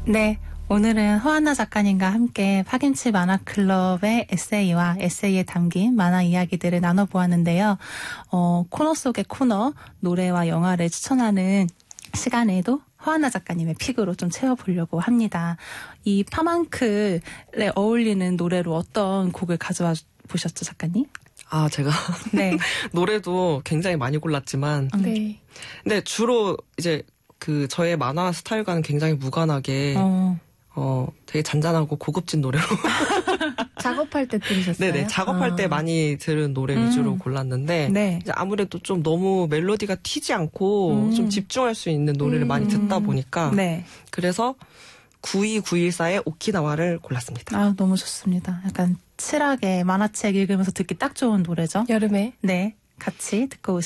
네, 오늘은 허한나 작가님과 함께 파김치 만화클럽의 에세이와 에세이에 담긴 만화 이야기들을 나눠보았는데요. 코너 속의 코너, 노래와 영화를 추천하는 시간에도 허한나 작가님의 픽으로 좀 채워보려고 합니다. 이 파만클에 어울리는 노래로 어떤 곡을 가져와 보셨죠, 작가님? 아, 제가 네. 노래도 굉장히 많이 골랐지만 네. 근데 주로 이제 저의 만화 스타일과는 굉장히 무관하게 되게 잔잔하고 고급진 노래로 작업할 때 들으셨어요? 네네, 작업할 때 많이 들은 노래 위주로 골랐는데 네. 이제 아무래도 좀 너무 멜로디가 튀지 않고 좀 집중할 수 있는 노래를 많이 듣다 보니까 네. 그래서 92914의 오키나와를 골랐습니다. 아, 너무 좋습니다. 약간 칠하게 만화책 읽으면서 듣기 딱 좋은 노래죠. 여름에 네, 같이 듣고 오실게요.